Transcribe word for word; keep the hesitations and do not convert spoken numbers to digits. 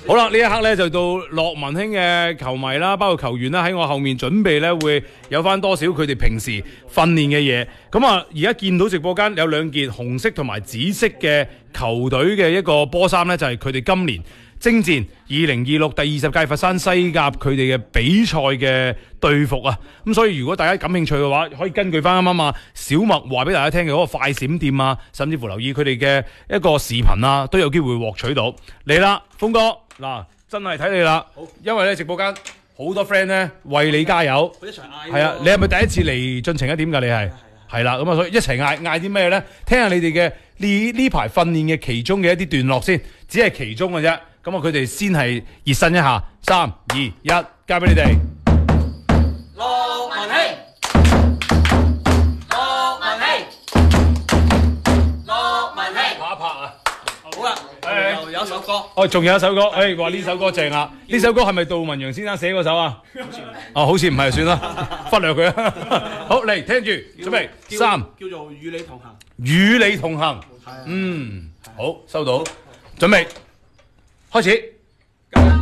好啦，呢一刻咧就到樂文興嘅球迷啦，包括球員啦，喺我後面準備咧會有翻多少佢哋平時訓練嘅嘢。咁啊，而家見到直播間有兩件紅色同埋紫色嘅球隊嘅一個波衫咧，就係佢哋今年征戰二零二六第二十屆佛山西甲佢哋嘅比賽嘅隊服啊。咁所以如果大家感興趣嘅話，可以根據翻啱啱啊小麥話俾大家聽嘅嗰個快閃店啊，甚至乎留意佢哋嘅一個視頻啊，都有機會獲取到。嚟啦，峰哥，嗱，真係睇你啦，因為咧直播間好多 friend 咧為你加油。 佢一齊嗌。 係啊，你係咪第一次嚟進程一點㗎？你係係啦，咁啊，所以一齊嗌嗌啲咩咧？聽下你哋嘅呢呢排訓練嘅其中嘅一啲段落先，只係其中嘅啫。咁啊，佢哋先係熱身一下，三二一，交俾你哋。 樂文興，樂文興，樂文興。 拍一拍啊！ 好啦，又有首歌。 哦，仲有一首歌，誒話呢首歌正啊！呢首歌係咪杜文陽先生寫嗰首啊？哦，好似唔係，算啦，忽略佢啦。好，嚟聽住，準備三， 叫做與你同行。 與你同行。嗯，好，收到，準備開始。